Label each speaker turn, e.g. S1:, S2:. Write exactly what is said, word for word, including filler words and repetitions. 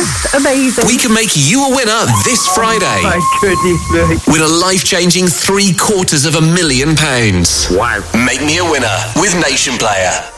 S1: Just amazing.
S2: We can make you a winner this Friday.
S3: My goodness me.
S2: With a life-changing three quarters of a million pounds.
S3: Wow.
S2: Make me a winner with Nation Player.